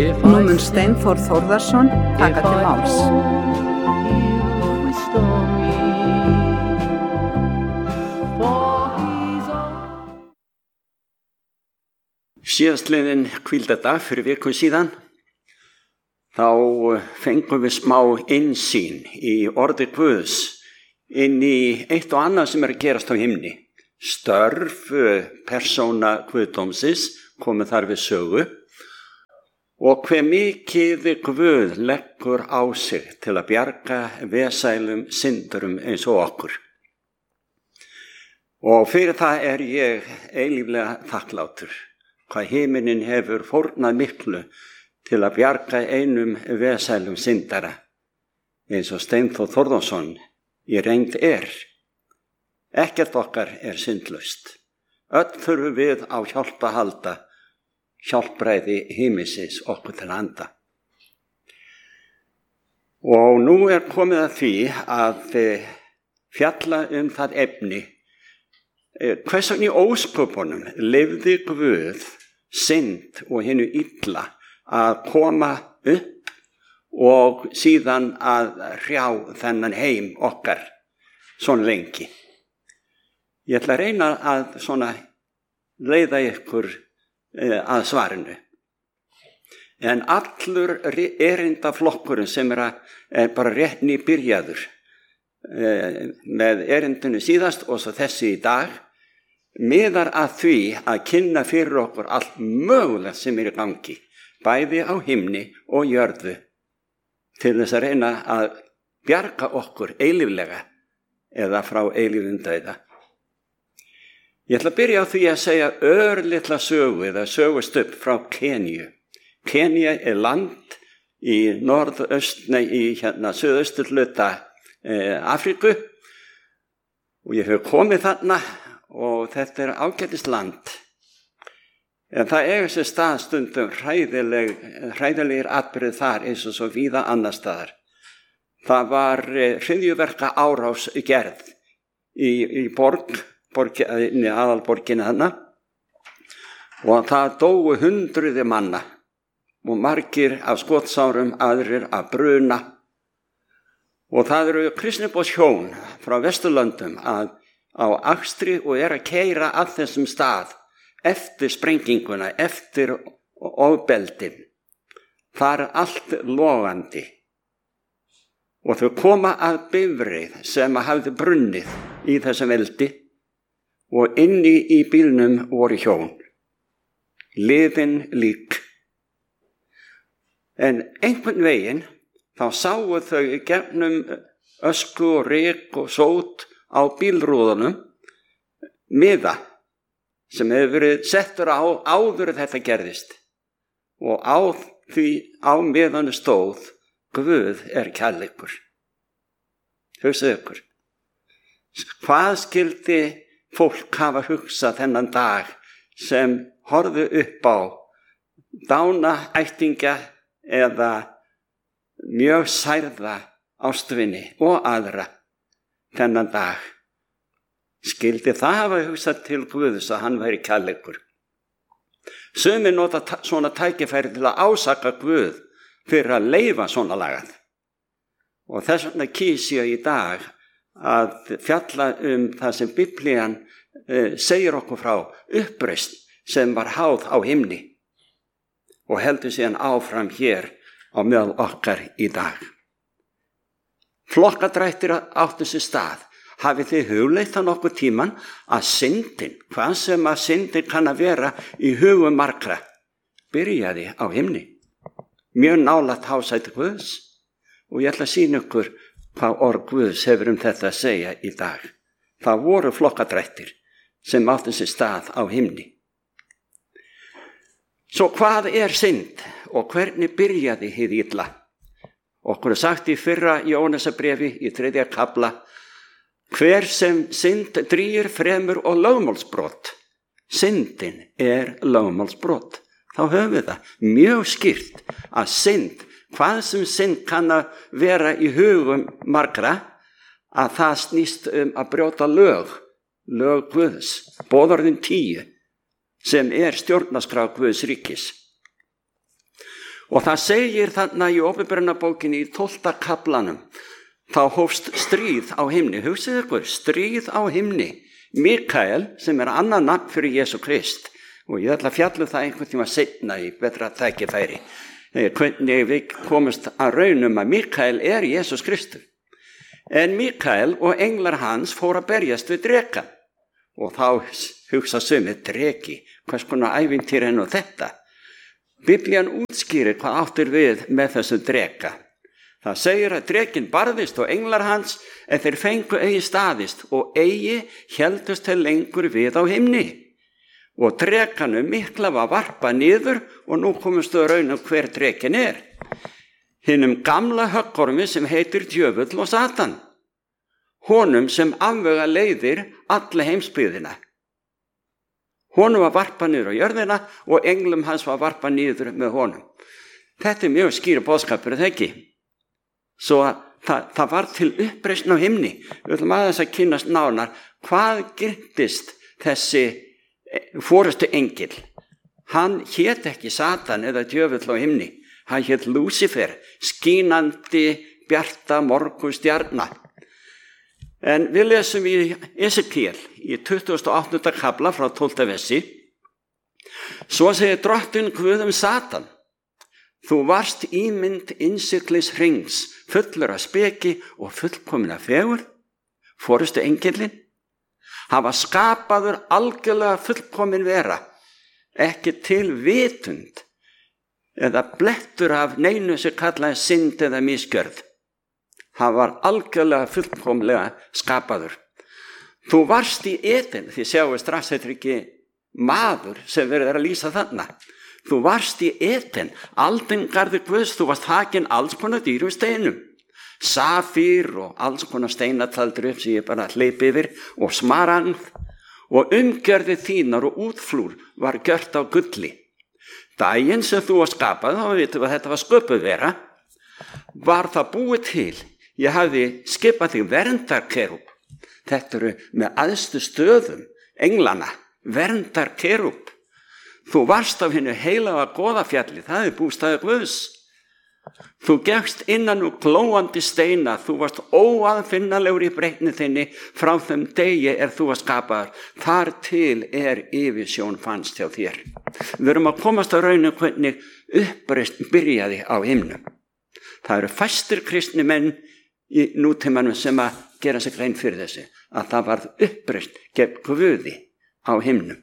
Nú mun Steinþór Þórðarson taka til máls. Síðastliðinn hvíldardag fyrir viku síðan, þá fengum við smá innsýn í orði Guðs inn í eitt og annað sem að gerast á himni. Störf persóna Guðdómsins komið þar við sögu og hve mikið Guð leggur á sig til að bjarga vesælum syndurum eins og okkur. Og fyrir það er ég eilíflega þakklátur, hvað himinin hefur fórnað miklu til að bjarga einum vesælum syndara, eins og Steinþór Þórðarson í reynd er. Ekkert okkar er syndlaust. Öll þurfum við á hjálp að halda, hjálpræði himinsins okkur til handa. Og nú er komið að því að fjalla það efni, hvers vegna í ósköpunum leyfði Guð synd og hinu illa að koma upp og síðan að hrjá þennan heim okkar svona lengi. Ég ætla að reyna að svona leiða ykkur að svarinu. En allur erindaflokkurinn sem er bara rétt nýbyrjaður með erindinu síðast og svo þessi í dag, miðar að því að kynna fyrir okkur allt mögulegt sem er í gangi, bæði á himni og jörðu, til þess að reyna að bjarga okkur eilíflega eða frá eilífum dauða. Ég ætla að byrja á því að segja örlitla sögu eða sögustubb frá Keníu. Kenía er land í suðausturhluta Afríku og ég hef komið þarna og þetta er ágætis land. En það eiga sér stað stundum hræðilegir atburðir þar eins og svo víða annar staðar. Það var hryðjuverka árás gerð í aðalborginni þarna og það dóu hundruði manna og margir af skotsárum, aðrir af bruna. Og það eru kristniboðshjón frá Vesturlöndum á akstri og er að keyra að þessum stað eftir sprenginguna, eftir ofbeldin. Það er allt logandi. Og þau koma að bifreið sem hafði brunnið í þessum eldi og inni í bílnum voru hjón. Liðin lík. En einhvern veginn þá sáu þau gegnum ösku og ryk og sót á bílrúðunum miða sem hefur verið settur á áður þetta gerðist. Og á miðanu stóð Guð er kærleikur. Hugsaðu ykkur. Hvað skyldi fólk hafa hugsað þennan dag sem horfðu upp á dána ættingja eða mjög særða ástvini og aðra þennan dag? Skyldi það hafa hugsað til Guðs að hann væri kærleikur? Sumir nota svona tækifæri til að ásaka Guð fyrir að leyfa svona lagað. Og þess vegna kýs ég í dag að fjalla það sem Biblían segir okkur frá uppreisn sem var háð á himni og heldur síðan áfram hér á meðal okkar í dag. Flokkadrættir áttu sér stað. Hafið þið hugleitt það nokkuð tíman að syndin, hvað sem að syndin kann að vera í hugum margra, byrjaði á himni. Mjög nálægt hásæti Guðs og ég ætla að sýna ykkur hvað orð Guðs hefur þetta að segja í dag. Það voru flokkadrættir sem áttu sér stað á himni. Svo hvað er synd og hvernig byrjaði hið illa? Okkur er sagt í fyrra Jónasarbréfi í 3. kafla: hver sem synd drýgir fremur og lögmálsbrot. Syndin er lögmálsbrot. Þá höfum við það mjög skýrt að synd, hvað sem synd kann að vera í hugum margra, að það snýst að brjóta lög Guðs, boðorðin 10, sem er stjórnarskrá Guðs ríkis. Og það segir þarna í Opinberunarbókinni í 12. kaflanum, þá hófst stríð á himni. Hugsið ykkur, stríð á himni. Mikael, sem annað nafn fyrir Jesú Krist, og ég ætla að fjalla það einhvern tíma seinna í betra tækifæri, hvernig við komumst að raunum að Mikael Jesús Kristur. En Mikael og englar hans fóru að berjast við drekann. Og þá hugsa sumir, dreki, hvers konar ævintýr nú þetta? Biblían útskýrir hvað áttir við með þessu dreka. Það segir að drekinn barðist og englar hans, en þeir fengu eigi staðist og eigi héldust þeir lengur við á himni. Og drekanum mikla var varpað niður og nú komumst við að raunum hver drekinn Hinum gamla höggormi sem heitir djöfull og Satan. Honum sem afvega leiðir alla heimsbyggðina. Honum var varpað niður á jörðina og englum hans var varpað niður með honum. Þetta mjög skýr boðskapur, er það ekki? Svo það var til uppreisn á himni. Við ætlum aðeins að kynnast nánar hvað gerðist þessi forustu engil. Hann hét ekki Satan eða djöfull á himni. Hann hét Lúsifer, skínandi bjarta morgunstjarna. En við lesum í Esekiel í 28. kafla frá 12. versi. Svo segir drottinn Guð Satan: Þú varst ímynd innsiglis hrings, fullur af speki og fullkomin af fegurð. Forustu engillinn. Hann var skapaður algjörlega fullkomin vera, ekki til vitund eða blettur af neinu sem kallaði synd eða misgjörð. Hann var algjörlega fullkomlega skapaður. Þú varst í Eden, því sjáum við strax þetta ekki maður sem verður að lýsa þarna. Þú varst í Eden, aldingarði Guðs, þú varst hakin alls konar dýrum steinum. Safír og alls konar steinataldur upp sem ég bara hleypi yfir og smaragð, og umgjörði þínar og útflúr var gjört á gulli. Daginn sem þú var skapað, þá vitum við að þetta var sköpuð vera, var það búið til. Ég hafði skipað þig verndarkerúb. Þetta eru með æðstu stöðum englana, verndarkerúb. Þú varst af hinu heilaga goðafjalli, það er bústaður Guðs. Þú gekkst innan úr glóandi steina, þú varst óaðfinnalegur í breytni þinni frá þeim degi þú var skapaður. Þar til yfirsjón fannst hjá þér. Við erum að komast að raunum hvernig uppreisn byrjaði á himnum. Það eru fæstir kristni menn í nútímanum sem að gera sig grein fyrir þessu, að það varð uppreisn gegn Guði á himnum.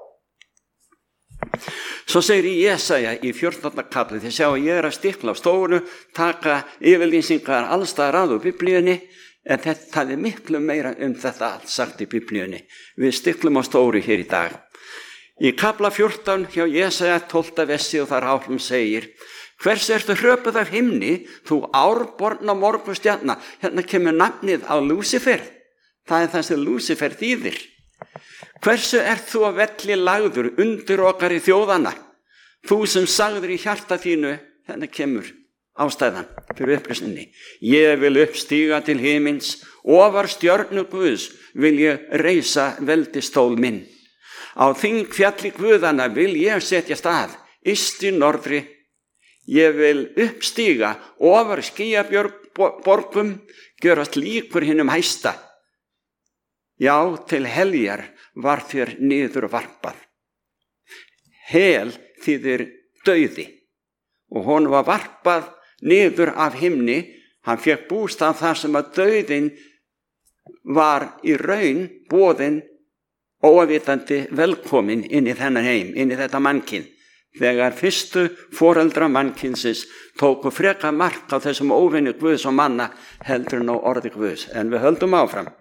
Svo segir í Jesaja í 14. kafli, þið sjá að ég að stikla á stofunu, taka yfirlýsingar allstaðar að úr Biblíunni, en það er miklu meira þetta allt sagt í Biblíunni. Við stiklum á stóru hér í dag. Í kafla 14 hjá Jesaja 12. versi og þar áfram segir: Hvers ertu hröpuð af himni, þú árborna morgunstjarna? Hérna kemur nafnið á Lúsifer. Það er það sem Lúsifer þýðir. Hversu ert þú að velli lagður undir okkar í þjóðana? Þú sem sagður í hjarta þínu, hérna kemur ástæðan fyrir uppreisninni. Ég vil uppstíga til himins, ofar stjörnu Guðs vil ég reisa veldistól minn. Á þingfjalli Guðanna vil ég setja stað, yst í norðri. Ég vil uppstíga ofar skýjaborgum, gjörast líkur hinum hæsta. Já, til heljar var þér niður varpað. Hel þýðir dauði og honum var varpað niður af himni. Hann fékk bústað þar sem að dauðin var í raun boðin óavitandi velkomin inn í þennan heim, inn í þetta mannkyn. Þegar fyrstu foreldra mannkynsins tóku freka mark á þessum óvinni Guðs og manna heldur en á orði Guðs. En við höldum áfram.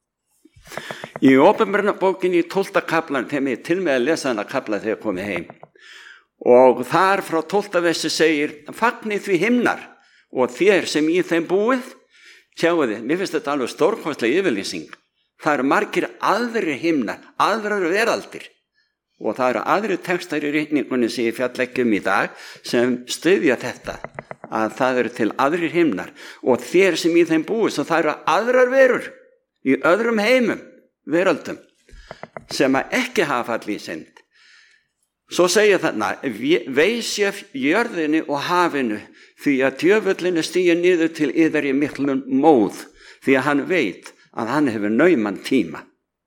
Í Opinberunarbókinni í 12. kaflan, þeim ég til með að lesa þennan kafla þegar ég komið heim. Og þar frá 12. versi segir: Fagnið því himnar og þér sem í þeim búið. Sjáu þið, mér finnst þetta alveg stórkostleg yfirlýsing. Það eru margir aðrir himnar, aðrar veraldir. Og það eru aðrir textar í ritningunni sem ég fjalla ekki í dag sem styðja þetta, að það eru til aðrir himnar og þér sem í þeim búið, svo það eru aðrar verur í öðrum heimum, veröldum, sem að ekki hafa fallið í synd. Svo segja þarna, veisja jörðinni og hafinu, því að djöfullin stígur niður til yðar í miklum móð, því að hann veit að hann hefur nauman tíma.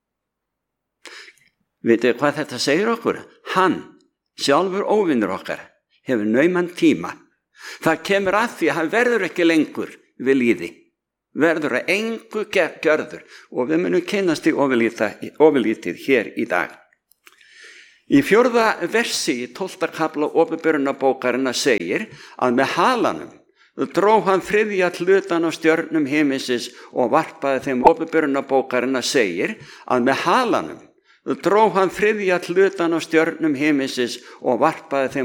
Vitið hvað þetta segir okkur? Hann, sjálfur óvinur okkar, hefur nauman tíma. Það kemur að því að hann verður ekki lengur við líði. Verður að engu gjörður, og við munum kynnast í ofurlítið hér í dag. Í 4. versi í 12. kafla Åpenbarunarbókarinnar segir að með halanum dró hann 3. hlutan af stjörnum himinsins og varpaði þeim. Åpenbarunarbókarinnar segir að með halanum dró hann 3. hlutan af stjörnum himinsins og varpaði þeim